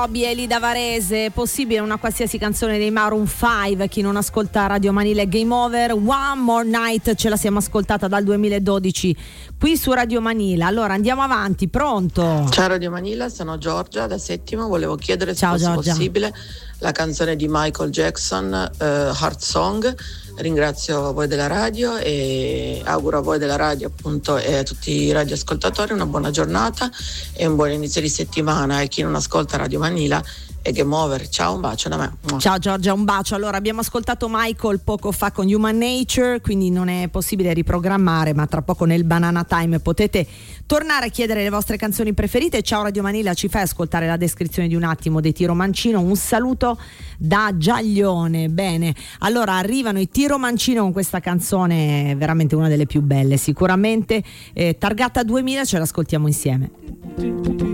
Elida Varese, possibile una qualsiasi canzone dei Maroon 5? Chi non ascolta Radio Manila è game over. One More Night ce la siamo ascoltata dal 2012 qui su Radio Manila. Allora andiamo avanti, pronto? Ciao Radio Manila, sono Giorgia da Settimo, volevo chiedere se fosse Giorgia. possibile la canzone di Michael Jackson, Heart Song. Ringrazio voi della radio e auguro a voi della radio appunto e a tutti i radioascoltatori una buona giornata e un buon inizio di settimana, e chi non ascolta Radio Manila è game over. Ciao, un bacio da me. Ciao Giorgia, un bacio. Allora abbiamo ascoltato Michael poco fa con Human Nature, quindi non è possibile riprogrammare, ma tra poco nel Banana Time potete tornare a chiedere le vostre canzoni preferite. Ciao Radio Manila, ci fai ascoltare la descrizione di un attimo dei Tiro Mancino? Un saluto da Giaglione. Bene, allora arrivano i Tiro Mancino con questa canzone, veramente una delle più belle sicuramente, targata 2000, ce l'ascoltiamo insieme.